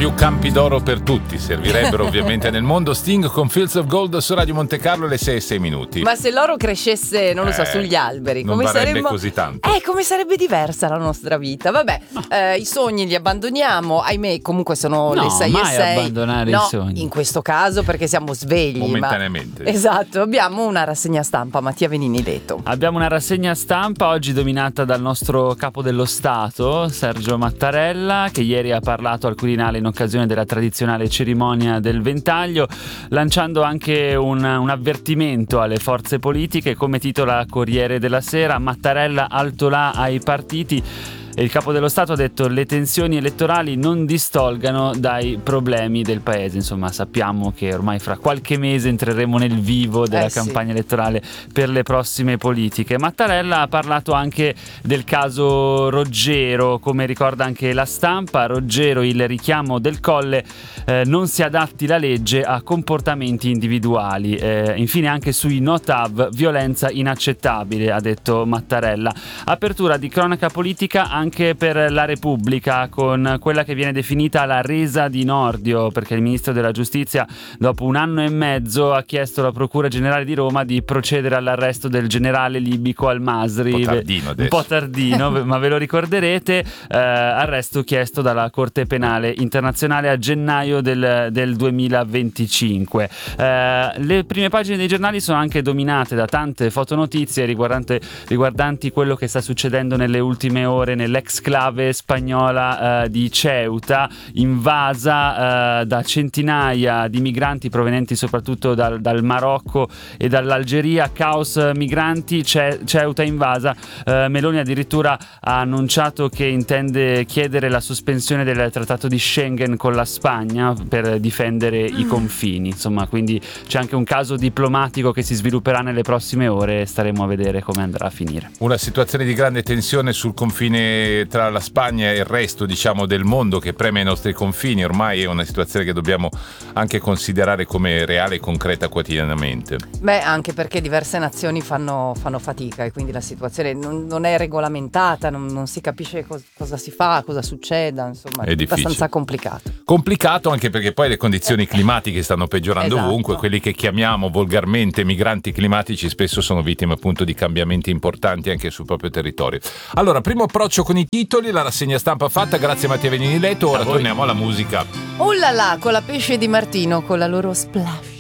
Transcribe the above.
Più campi d'oro per tutti servirebbero ovviamente nel mondo. Sting con Fields of Gold su Radio Monte Carlo alle 6:06. Ma se l'oro crescesse, non lo so, sugli alberi, non come varrebbe così tanto. Come sarebbe diversa la nostra vita? Vabbè, i sogni li abbandoniamo, ahimè, comunque sono le 6:06. Mai abbandonare i sogni. In questo caso perché siamo svegli. Momentaneamente. Esatto, abbiamo una rassegna stampa, Mattia Venini Leto. Abbiamo una rassegna stampa oggi dominata dal nostro capo dello Stato, Sergio Mattarella, che ieri ha parlato al Quirinale in occasione della tradizionale cerimonia del Ventaglio, lanciando anche un avvertimento alle forze politiche, come titola Corriere della Sera: Mattarella altolà ai partiti. E il capo dello Stato ha detto: le tensioni elettorali non distolgano dai problemi del paese. Insomma, sappiamo che ormai fra qualche mese entreremo nel vivo della campagna elettorale per le prossime politiche. Mattarella ha parlato anche del caso Roggero, come ricorda anche La Stampa. Roggero, il richiamo del Colle, non si adatti la legge a comportamenti individuali. Infine anche sui no-TAV, violenza inaccettabile, ha detto Mattarella. Apertura di cronaca politica anche per la Repubblica, con quella che viene definita la resa di Nordio, perché il ministro della Giustizia, dopo 1 anno e mezzo, ha chiesto alla Procura Generale di Roma di procedere all'arresto del generale libico Al-Masri. Un po' tardino, ma ve lo ricorderete. Arresto chiesto dalla Corte Penale Internazionale a gennaio del 2025. Le prime pagine dei giornali sono anche dominate da tante fotonotizie riguardanti quello che sta succedendo nelle ultime ore nell'exclave spagnola di Ceuta, invasa da centinaia di migranti provenienti soprattutto dal Marocco e dall'Algeria. Caos migranti, Ceuta invasa. Meloni addirittura ha annunciato che intende chiedere la sospensione del trattato di Schengen con la Spagna per difendere i confini. Insomma, quindi c'è anche un caso diplomatico che si svilupperà nelle prossime ore e staremo a vedere come andrà a finire. Una situazione di grande tensione sul confine tra la Spagna e il resto, diciamo, del mondo, che preme ai nostri confini. Ormai è una situazione che dobbiamo anche considerare come reale e concreta quotidianamente. Anche perché diverse nazioni fanno fatica e quindi la situazione non è regolamentata, non si capisce cosa si fa, cosa succeda, insomma è abbastanza complicato anche perché poi le condizioni climatiche stanno peggiorando ovunque. Quelli che chiamiamo volgarmente migranti climatici spesso sono vittime appunto di cambiamenti importanti anche sul proprio territorio. Allora, primo approccio con i titoli, la rassegna stampa fatta, grazie a Mattia Venini Leto. Ora torniamo alla musica. Oh là là, con la Pesce di Martino, con la loro Splash.